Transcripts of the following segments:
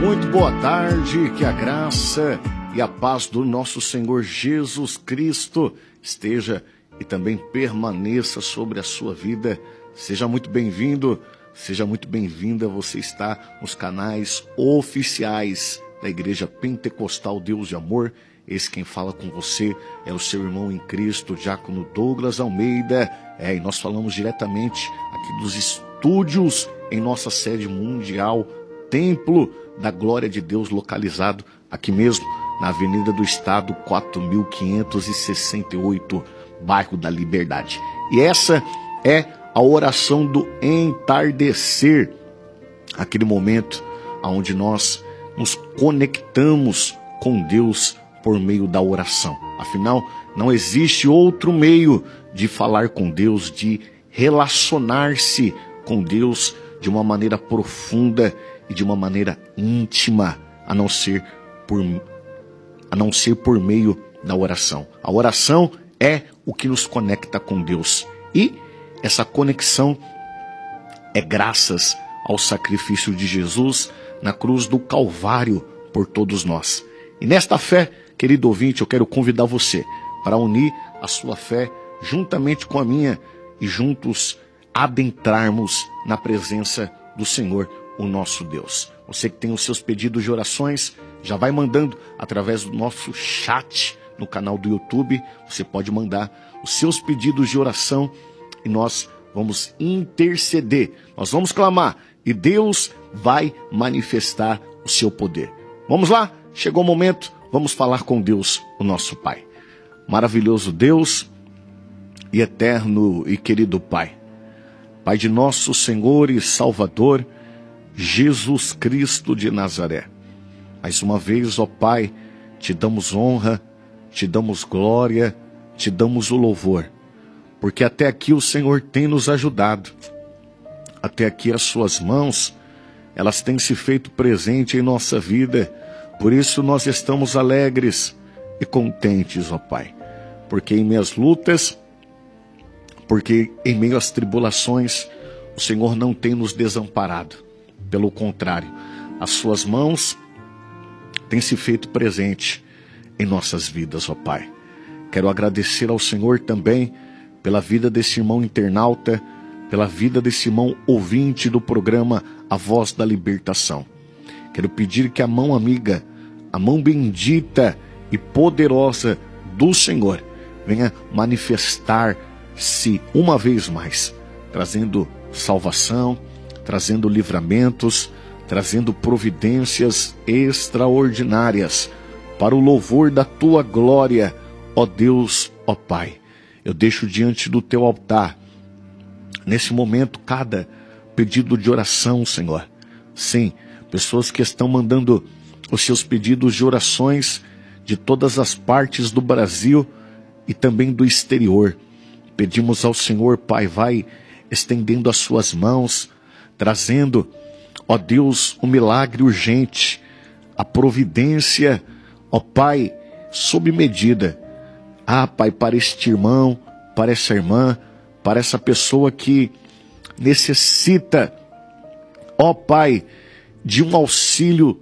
Muito boa tarde, que a graça e a paz do nosso Senhor Jesus Cristo esteja e também permaneça sobre a sua vida. Seja muito bem-vindo, seja muito bem-vinda. Você está nos canais oficiais da Igreja Pentecostal Deus de Amor. Esse quem fala com você é o seu irmão em Cristo, Diácono Douglas Almeida. E nós falamos diretamente aqui dos estúdios em nossa sede mundial, Templo da Glória de Deus, localizado aqui mesmo, na Avenida do Estado, 4568, bairro da Liberdade. E essa é a oração do entardecer, aquele momento onde nós nos conectamos com Deus por meio da oração. Afinal, não existe outro meio de falar com Deus, de relacionar-se com Deus de uma maneira profunda e de uma maneira íntima, a não ser por meio da oração. A oração é o que nos conecta com Deus. E essa conexão é graças ao sacrifício de Jesus na cruz do Calvário por todos nós. E nesta fé, querido ouvinte, eu quero convidar você para unir a sua fé juntamente com a minha e juntos adentrarmos na presença do Senhor, o nosso Deus. Você que tem os seus pedidos de orações, já vai mandando através do nosso chat no canal do YouTube. Você pode mandar os seus pedidos de oração e nós vamos interceder, nós vamos clamar e Deus vai manifestar o seu poder. Vamos lá, chegou o momento, vamos falar com Deus, o nosso Pai. Maravilhoso Deus e eterno e querido Pai, Pai de nosso Senhor e Salvador, Jesus Cristo de Nazaré. Mais uma vez, ó Pai, te damos honra, te damos glória, te damos o louvor, porque até aqui o Senhor tem nos ajudado. Até aqui as suas mãos, elas têm se feito presente em nossa vida. Por isso nós estamos alegres e contentes, ó Pai, porque em meio às lutas, porque em meio às tribulações, o Senhor não tem nos desamparado. Pelo contrário, as suas mãos têm se feito presente em nossas vidas, ó Pai. Quero agradecer ao Senhor também pela vida desse irmão internauta, pela vida desse irmão ouvinte do programa A Voz da Libertação. Quero pedir que a mão amiga, a mão bendita e poderosa do Senhor venha manifestar-se uma vez mais, trazendo salvação, trazendo livramentos, trazendo providências extraordinárias para o louvor da tua glória, ó Deus, ó Pai. Eu deixo diante do teu altar, nesse momento, cada pedido de oração, Senhor. Sim, pessoas que estão mandando os seus pedidos de orações de todas as partes do Brasil e também do exterior. Pedimos ao Senhor, Pai, vai estendendo as suas mãos, trazendo, ó Deus, um milagre urgente, a providência, ó Pai, sob medida. Ah, Pai, para este irmão, para essa irmã, para essa pessoa que necessita, ó Pai, de um auxílio,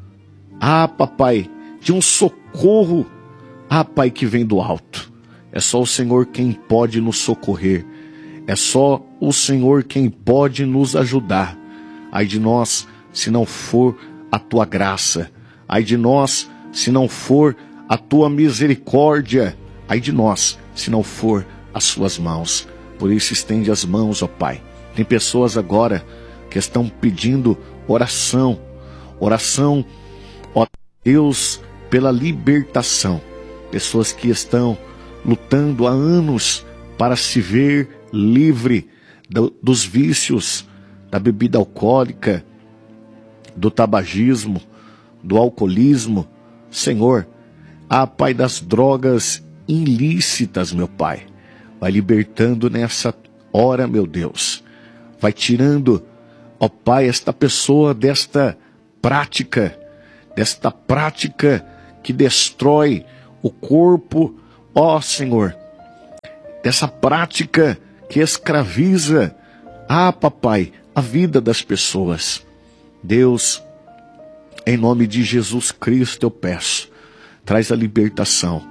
ah, Papai, de um socorro, ah, Pai, que vem do alto. É só o Senhor quem pode nos socorrer. É só o Senhor quem pode nos ajudar. Ai de nós, se não for a tua graça. Ai de nós, se não for a tua misericórdia. Ai de nós, se não for as suas mãos. Por isso estende as mãos, ó Pai. Tem pessoas agora que estão pedindo oração. Oração, ó Deus, pela libertação. Pessoas que estão lutando há anos para se ver livre dos vícios, da bebida alcoólica, do tabagismo, do alcoolismo. Senhor, Pai, das drogas ilícitas, meu Pai. Vai libertando nessa hora, meu Deus. Vai tirando, ó Pai, esta pessoa desta prática que destrói o corpo, ó Senhor, dessa prática que escraviza, Papai, a vida das pessoas. Deus, Em nome de Jesus Cristo eu peço, traz a libertação,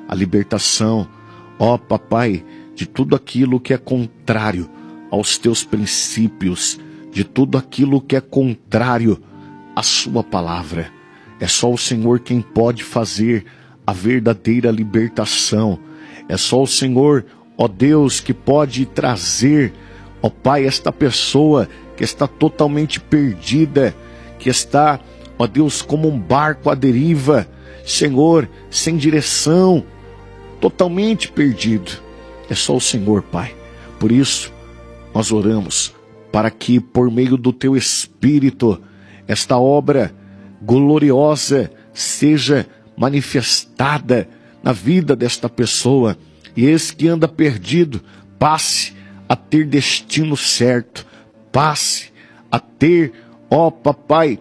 ó papai, de tudo aquilo que é contrário aos teus princípios, de tudo aquilo que é contrário à sua palavra. É só o Senhor quem pode fazer a verdadeira libertação. É só o Senhor, ó Deus, que pode trazer, ó Pai, esta pessoa que está totalmente perdida, que está, ó Deus, como um barco à deriva, Senhor, sem direção, totalmente perdido. É só o Senhor, Pai. Por isso, nós oramos para que, por meio do Teu Espírito, esta obra gloriosa seja manifestada na vida desta pessoa, e esse que anda perdido passe a ter destino certo, passe a ter, ó papai,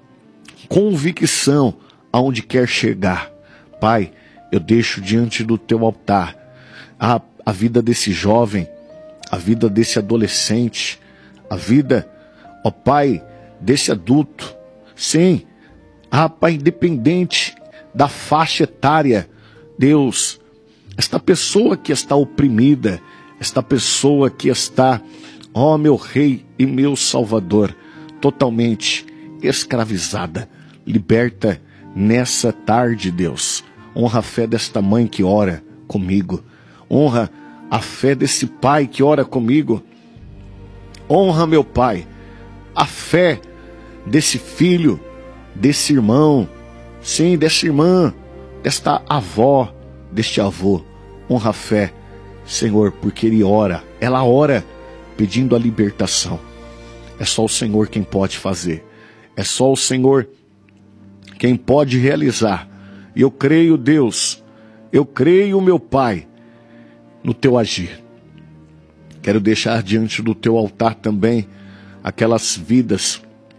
convicção aonde quer chegar. Pai, eu deixo diante do teu altar a vida desse jovem, a vida desse adolescente, a vida, ó Pai, desse adulto. Sim, Pai, independente da faixa etária, Deus, esta pessoa que está oprimida, esta pessoa que está, ó meu Rei e meu Salvador, totalmente escravizada, liberta nessa tarde, Deus. Honra a fé desta mãe que ora comigo, honra a fé desse pai que ora comigo, honra, meu Pai, a fé desse filho, desse irmão, sim, dessa irmã, desta avó, deste avô. Honra a fé, Senhor, porque ela ora pedindo a libertação. É só o Senhor quem pode fazer, é só o Senhor quem pode realizar. E eu creio, Deus, eu creio, meu Pai, no teu agir. Quero deixar diante do teu altar também aquelas vidas,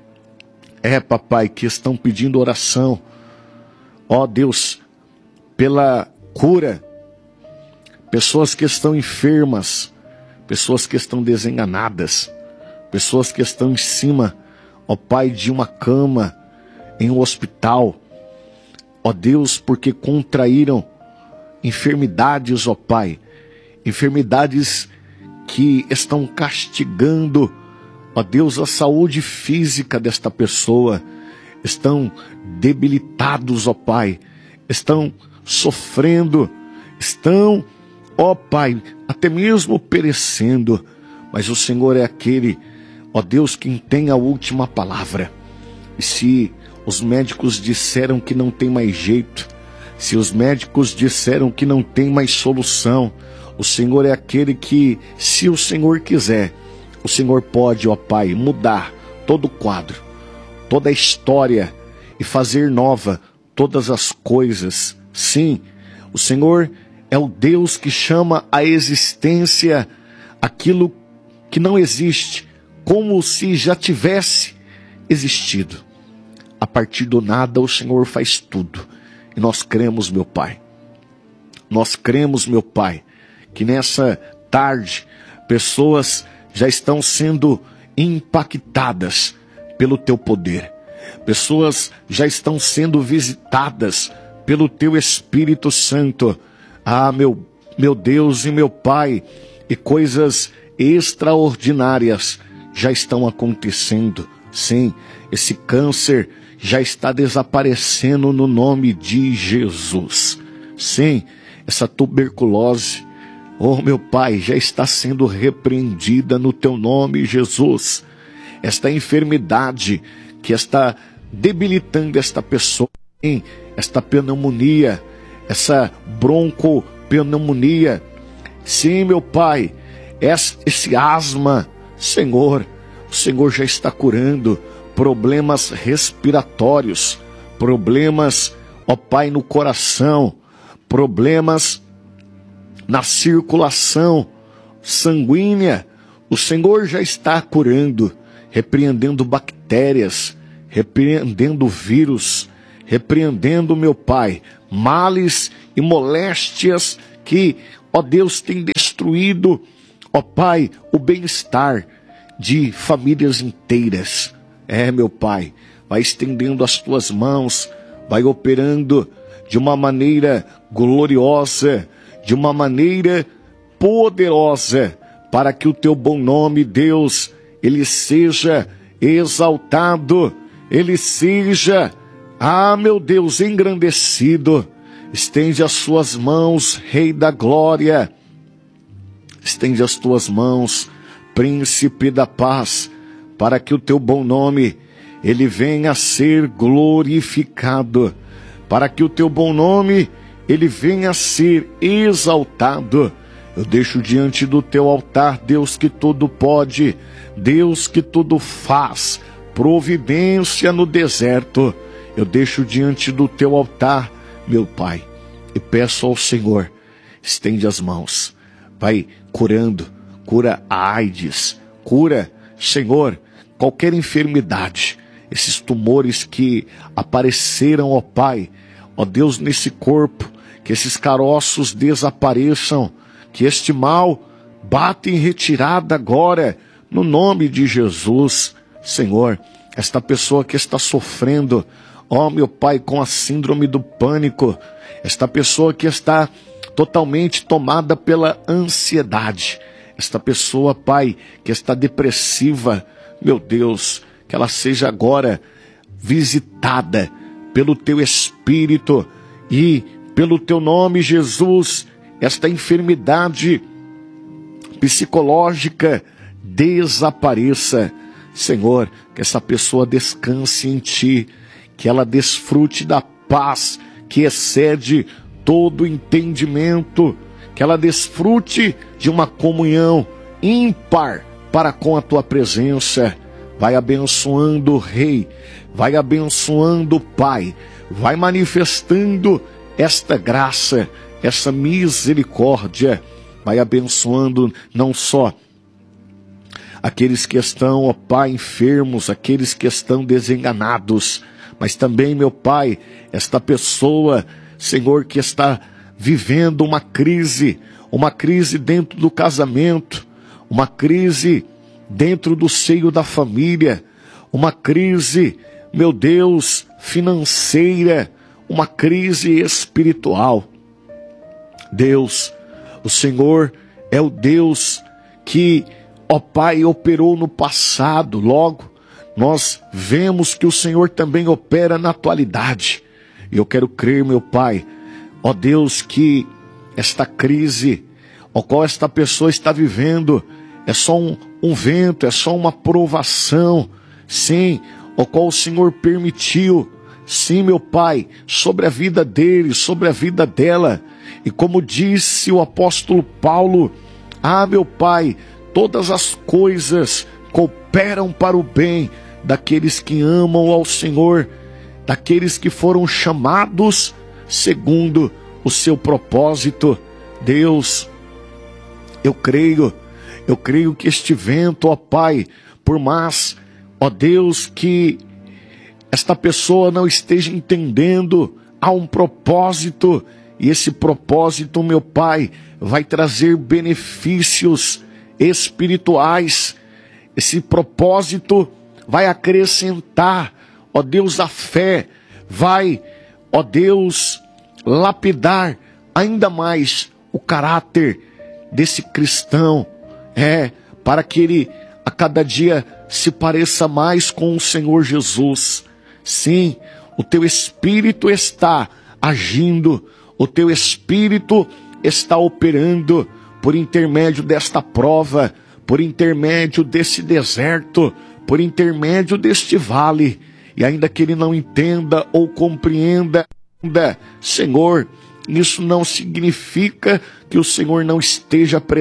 papai, que estão pedindo oração, ó Deus, pela cura, pessoas que estão enfermas, pessoas que estão desenganadas, pessoas que estão em cima, ó Pai, de uma cama, em um hospital, ó Deus, porque contraíram enfermidades, ó Pai, enfermidades que estão castigando, ó Deus, a saúde física desta pessoa, estão debilitados, ó Pai, estão sofrendo, estão, ó Pai, até mesmo perecendo, mas o Senhor é aquele, ó Deus, quem tem a última palavra. E se os médicos disseram que não tem mais jeito, se os médicos disseram que não tem mais solução, o Senhor é aquele que, se o Senhor quiser, o Senhor pode, ó Pai, mudar todo o quadro, toda a história e fazer nova todas as coisas. Sim, o Senhor é o Deus que chama à existência aquilo que não existe, como se já tivesse existido. A partir do nada o Senhor faz tudo. E nós cremos, meu Pai. Nós cremos, meu Pai, que nessa tarde pessoas já estão sendo impactadas pelo teu poder. Pessoas já estão sendo visitadas pelo teu Espírito Santo. Meu Deus e meu Pai, e coisas extraordinárias já estão acontecendo. Sim, esse câncer já está desaparecendo no nome de Jesus. Sim, essa tuberculose, oh meu Pai, já está sendo repreendida no teu nome, Jesus. Esta enfermidade que está debilitando esta pessoa, sim, esta pneumonia, essa broncopneumonia, sim, meu Pai, esse asma, Senhor, o Senhor já está curando problemas respiratórios, problemas, ó Pai, no coração, problemas na circulação sanguínea. O Senhor já está curando, repreendendo bactérias, repreendendo vírus, repreendendo, meu Pai, males e moléstias que, ó Deus, tem destruído, ó Pai, o bem-estar de famílias inteiras. Meu Pai, vai estendendo as tuas mãos, vai operando de uma maneira gloriosa, de uma maneira poderosa, para que o teu bom nome, Deus, ele seja exaltado, ele seja, meu Deus, engrandecido. Estende as suas mãos, Rei da Glória. Estende as tuas mãos, Príncipe da Paz, para que o teu bom nome, ele venha a ser glorificado, para que o teu bom nome, ele venha a ser exaltado. Eu deixo diante do teu altar, Deus que tudo pode, Deus que tudo faz, providência no deserto. Eu deixo diante do teu altar, meu Pai, e peço ao Senhor, estende as mãos, vai curando, cura a AIDS, cura, Senhor, qualquer enfermidade, esses tumores que apareceram, ó Pai, ó Deus, nesse corpo, que esses caroços desapareçam, que este mal bata em retirada agora, no nome de Jesus. Senhor, esta pessoa que está sofrendo, ó meu Pai, com a síndrome do pânico, esta pessoa que está totalmente tomada pela ansiedade, esta pessoa, Pai, que está depressiva, meu Deus, que ela seja agora visitada pelo teu Espírito e pelo teu nome, Jesus, esta enfermidade psicológica desapareça. Senhor, que essa pessoa descanse em Ti, que ela desfrute da paz que excede todo entendimento, que ela desfrute de uma comunhão ímpar para com a Tua presença. Vai abençoando o Rei, vai abençoando o Pai, vai manifestando esta graça, essa misericórdia, vai abençoando não só aqueles que estão, ó Pai, enfermos, aqueles que estão desenganados, mas também, meu Pai, esta pessoa, Senhor, que está vivendo uma crise dentro do casamento, uma crise dentro do seio da família, uma crise, meu Deus, financeira, uma crise espiritual. Deus, o Senhor é o Deus que, ó Pai, operou no passado, logo nós vemos que o Senhor também opera na atualidade. E eu quero crer, meu Pai, ó Deus, que esta crise, ó qual esta pessoa está vivendo, é só um vento, é só uma provação, sim, ó qual o Senhor permitiu, sim, meu Pai, sobre a vida dele, sobre a vida dela. E como disse o apóstolo Paulo, meu Pai, todas as coisas cooperam para o bem daqueles que amam ao Senhor, daqueles que foram chamados segundo o seu propósito. Deus, eu creio que este vento, ó Pai, por mais, ó Deus, que esta pessoa não esteja entendendo, há um propósito, e esse propósito, meu Pai, vai trazer benefícios espirituais. Esse propósito vai acrescentar, ó Deus, a fé, vai, ó Deus, lapidar ainda mais o caráter desse cristão, para que ele a cada dia se pareça mais com o Senhor Jesus. Sim, o teu Espírito está agindo, o teu Espírito está operando por intermédio desta prova, por intermédio desse deserto, por intermédio deste vale. E ainda que ele não entenda ou compreenda, Senhor, isso não significa que o Senhor não esteja presente.